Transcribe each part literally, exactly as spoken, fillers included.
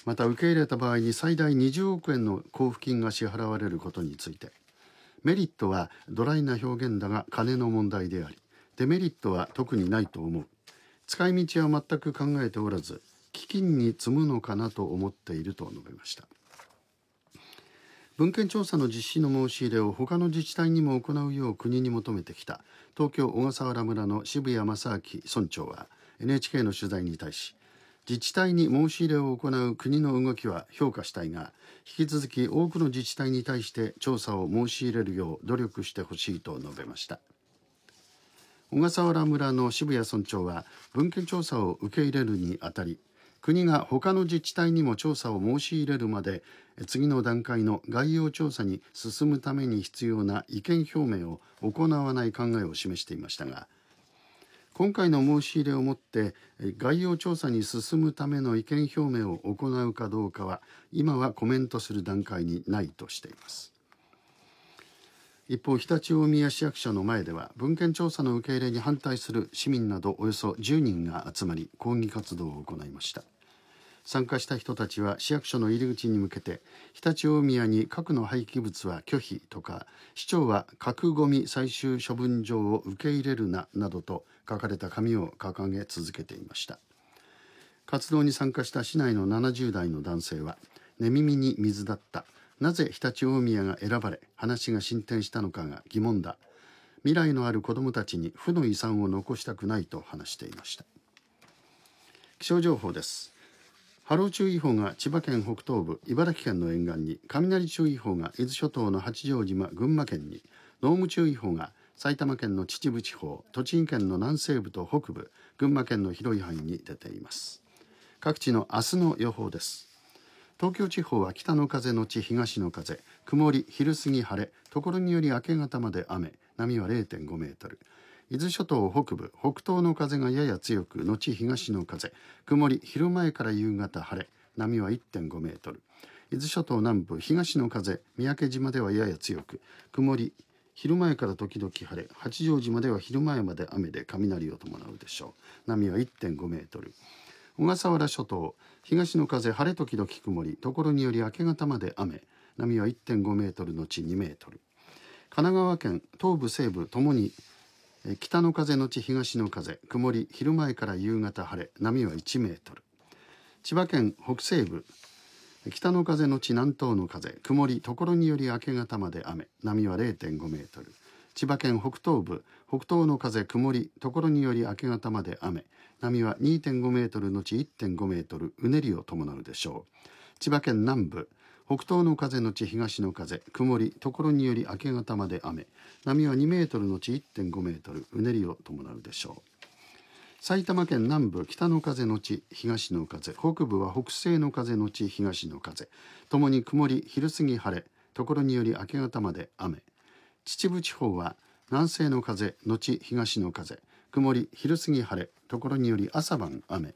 また受け入れた場合に最大にじゅうおくえんの交付金が支払われることについて、メリットはドライな表現だが金の問題であり、デメリットは特にないと思う。使い道は全く考えておらず、基金に積むのかなと思っていると述べました。文献調査の実施の申し入れを他の自治体にも行うよう国に求めてきた東京小笠原村の渋谷正明村長は エヌエイチケー の取材に対し、自治体に申し入れを行う国の動きは評価したいが、引き続き多くの自治体に対して調査を申し入れるよう努力してほしいと述べました。小笠原村の渋谷村長は文献調査を受け入れるにあたり、国が他の自治体にも調査を申し入れるまで次の段階の概要調査に進むために必要な意見表明を行わない考えを示していましたが、今回の申し入れをもって概要調査に進むための意見表明を行うかどうかは今はコメントする段階にないとしています。一方、常陸大宮市役所の前では文献調査の受け入れに反対する市民などおよそじゅうにんが集まり抗議活動を行いました。参加した人たちは市役所の入り口に向けて、常陸大宮に核の廃棄物は拒否とか、市長は核ごみ最終処分場を受け入れるななどと書かれた紙を掲げ続けていました。活動に参加した市内のななじゅう代の男性は、寝耳に水だった。なぜ常陸大宮が選ばれ話が進展したのかが疑問だ。未来のある子どもたちに負の遺産を残したくないと話していました。気象情報です。波浪注意報が千葉県北東部、茨城県の沿岸に、雷注意報が伊豆諸島の八丈島、群馬県に、濃霧注意報が埼玉県の秩父地方、栃木県の南西部と北部、群馬県の広い範囲に出ています。各地の明日の予報です。東京地方は北の風のち東の風、曇り、昼過ぎ晴れ、ところにより明け方まで雨、波は れいてんごメートル。伊豆諸島北部、北東の風がやや強く、後東の風、曇り、昼前から夕方晴れ、波は いってんごメートル。伊豆諸島南部、東の風、三宅島ではやや強く、曇り、昼前から時々晴れ、八丈島では昼前まで雨で雷を伴うでしょう。波は いってんごメートル。小笠原諸島、東の風、晴れ時々曇り、ところにより明け方まで雨、波は いってんごメートルのちにメートル。神奈川県東部西部ともに北の風のち東の風、曇り、昼前から夕方晴れ、波はいちメートル。千葉県北西部、北の風のち南東の風、曇り、ところにより明け方まで雨、波は れいてんごメートル。千葉県北東部、北東の風、曇り、ところにより明け方まで雨、波は にてんごメートルのち いってんごメートル、うねりを伴うでしょう。千葉県南部、北東の風のち東の風、曇り、ところにより明け方まで雨、波はにメートルのち いってんごメートル、うねりを伴うでしょう。埼玉県南部、北の風のち東の風、北部は北西の風のち東の風、ともに曇り、昼過ぎ晴れ、ところにより明け方まで雨。秩父地方は南西の風のち東の風、曇り、昼過ぎ晴れ、ところにより朝晩雨。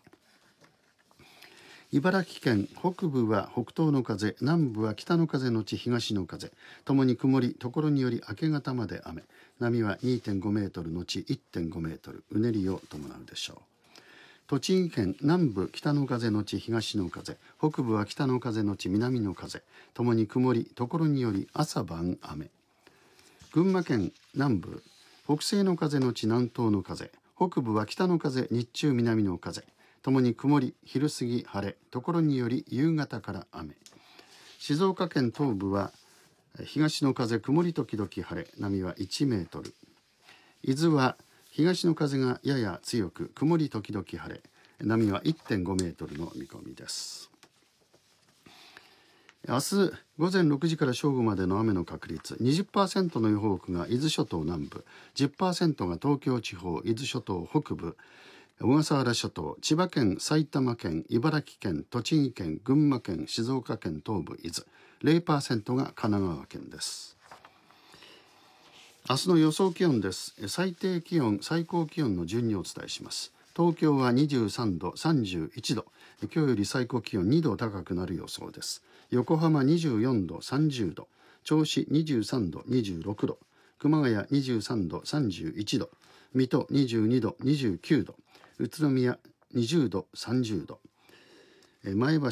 茨城県北部は北東の風、南部は北の風のち東の風、ともに曇り、ところにより明け方まで雨、波は にてんごメートルのち いってんごメートル、うねりを伴うでしょう。栃木県南部、北の風のち東の風、北部は北の風のち南の風、ともに曇り、ところにより朝晩雨。群馬県南部、北西の風のち南東の風、北部は北の風、日中南の風、ともに曇り、昼過ぎ晴れ、ところにより夕方から雨。静岡県東部は東の風、曇り時々晴れ、波はいちメートル。伊豆は東の風がやや強く、曇り時々晴れ、波は いってんごメートルの見込みです。明日午前ろくじから正午までの雨の確率 にじゅっパーセント の予報区が伊豆諸島南部、 じゅっパーセント が東京地方、伊豆諸島北部、小笠原諸島、千葉県、埼玉県、茨城県、栃木県、群馬県、静岡県東部伊豆、 ゼロパーセント が神奈川県です。明日の予想気温です。最低気温、最高気温の順にお伝えします。東京はにじゅうさんど、さんじゅういちど、今日より最高気温にど高くなる予想です。横浜にじゅうよんど、さんじゅうど、銚子にじゅうさんど、にじゅうろくど、熊谷にじゅうさんど、さんじゅういちど、水戸にじゅうにど、にじゅうきゅうど、宇都宮にじゅうど、さんじゅうど、前橋